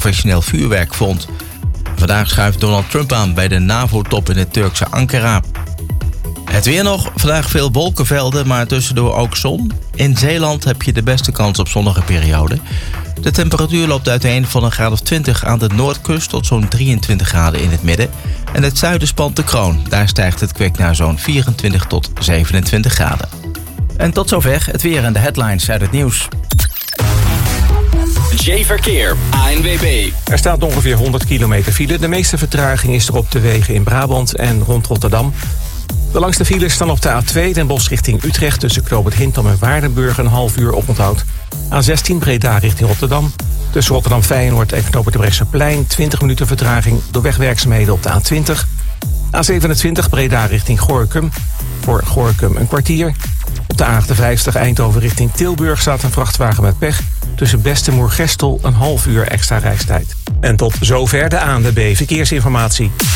professioneel vuurwerk vond. Vandaag schuift Donald Trump aan bij de NAVO-top in het Turkse Ankara. Het weer nog, vandaag veel wolkenvelden, maar tussendoor ook zon. In Zeeland heb je de beste kans op zonnige periode. De temperatuur loopt uiteen van een graad of 20 aan de noordkust tot zo'n 23 graden in het midden. En het zuiden spant de kroon. Daar stijgt het kwik naar zo'n 24 tot 27 graden. En tot zover het weer en de headlines uit het nieuws. Verkeer, ANWB. Er staat ongeveer 100 kilometer file. De meeste vertraging is er op de wegen in Brabant en rond Rotterdam. De langste files staan op de A2 Den Bosch richting Utrecht tussen Knoop het Hintham en Waardenburg een half uur oponthoud. A16 Breda richting Rotterdam. Tussen Rotterdam Feyenoord en Knoop het de Brechtseplein 20 minuten vertraging door wegwerkzaamheden op de A20. A27 Breda richting Gorinchem. Voor Gorinchem een kwartier. Op de A58 Eindhoven richting Tilburg staat een vrachtwagen met pech. Tussen Best en Moergestel een half uur extra reistijd. En tot zover de ANWB Verkeersinformatie.